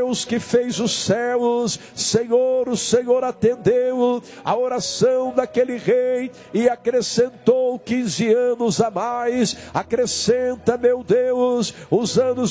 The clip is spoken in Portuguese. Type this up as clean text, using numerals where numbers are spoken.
Deus que fez os céus, Senhor, o Senhor atendeu a oração daquele rei e acrescentou 15 anos a mais. Acrescenta, meu Deus, os anos